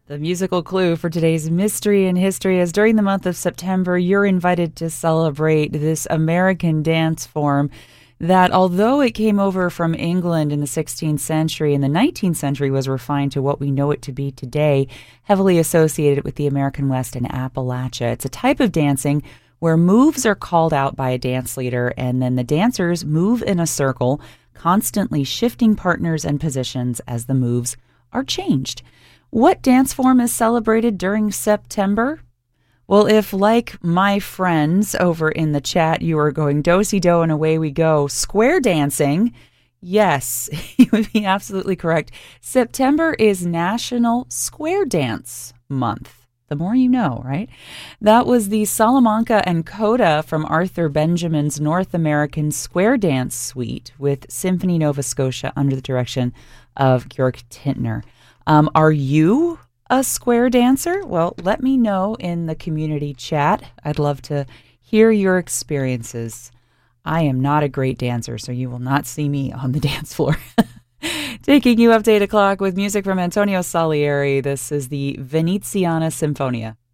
The musical clue for today's Mystery in History is during the month of September, you're invited to celebrate this American dance form that, although it came over from England in the 16th century, in the 19th century was refined to what we know it to be today, heavily associated with the American West and Appalachia. It's a type of dancing where moves are called out by a dance leader, and then the dancers move in a circle, constantly shifting partners and positions as the moves are changed. What dance form is celebrated during September? Well, if, like my friends over in the chat, you are going do-si-do and away we go, square dancing, yes, you would be absolutely correct. September is National Square Dance Month. The more you know, right? That was the Salamanca and Coda from Arthur Benjamin's North American Square Dance Suite with Symphony Nova Scotia under the direction of Georg Tintner. Are you a square dancer? Well, let me know in the community chat. I'd love to hear your experiences. I am not a great dancer, so you will not see me on the dance floor. Taking you up to 8 o'clock with music from Antonio Salieri. This is the Veneziana Sinfonia.